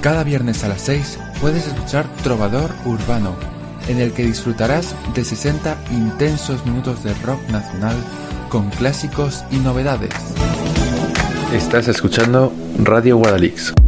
Cada viernes a las 6 puedes escuchar Trovador Urbano, en el que disfrutarás de 60 intensos minutos de rock nacional con clásicos y novedades. Estás escuchando Radio Guadalix.